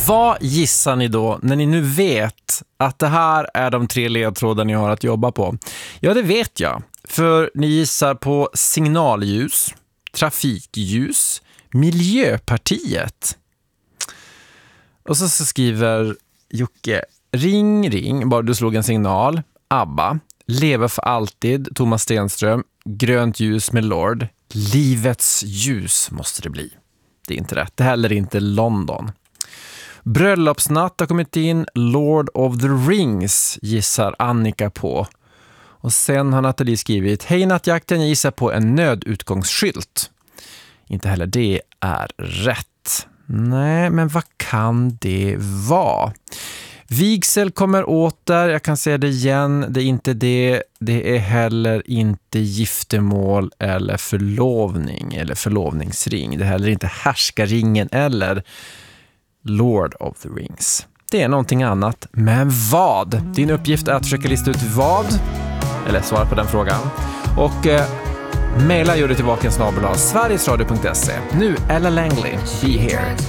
Vad gissar ni då när ni nu vet att det här är de 3 ledtrådar ni har att jobba på? Ja, det vet jag. För ni gissar på signalljus, trafikljus, Miljöpartiet. Och så skriver Jocke: ring, bara du slog en signal. ABBA, Leva för alltid, Thomas Stenström, grönt ljus med Lord. Livets ljus måste det bli. Det är inte rätt. Det heller inte London. Bröllopsnatt har kommit in. Lord of the Rings gissar Annika på. Och sen har Nathalie skrivit: hej nattjakten, jag gissar på en nödutgångsskylt. Inte heller det är rätt. Nej, men vad kan det vara? Vigsel kommer åter, jag kan säga det igen, det är inte det. Det är heller inte giftermål eller förlovning eller förlovningsring. Det är heller inte härskaringen eller Lord of the Rings. Det är någonting annat, men vad? Din uppgift är att försöka lista ut vad, eller svara på den frågan. Och mejla gör du tillbaka @sverigesradio.se. Nu Ella Langley, Be Here.